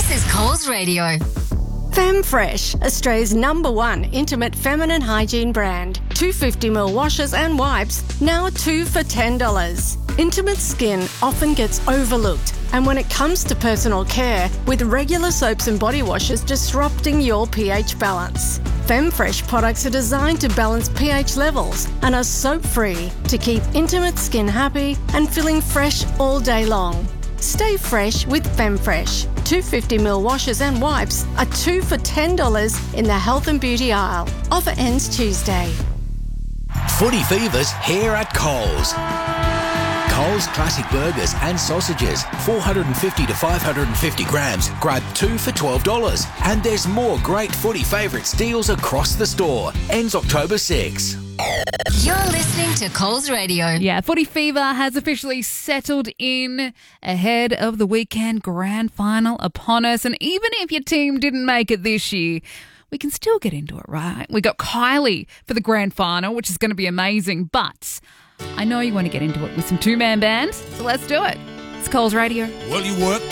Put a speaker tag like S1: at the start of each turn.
S1: This is Coles Radio.
S2: FemFresh, Australia's #1 intimate feminine hygiene brand. 250ml washes and wipes, now 2 for $10. Intimate skin often gets overlooked, and when it comes to personal care, with regular soaps and body washes disrupting your pH balance. FemFresh products are designed to balance pH levels and are soap-free to keep intimate skin happy and feeling fresh all day long. Stay fresh with FemFresh. 250ml washes and wipes are 2 for $10 in the health and beauty aisle. Offer ends Tuesday.
S3: Footy Fever's here at Coles. Coles Classic Burgers and Sausages, 450 to 550 grams. Grab 2 for $12. And there's more great Footy favourites deals across the store. Ends October 6.
S1: You're listening to Coles Radio.
S4: Yeah, Footy Fever has officially settled in ahead of the weekend grand final upon us. And even if your team didn't make it this year, we can still get into it, right? We got Kylie for the grand final, which is going to be amazing. But I know you want to get into it with some two-man bands, so let's do it. It's Coles Radio.
S5: Well, you work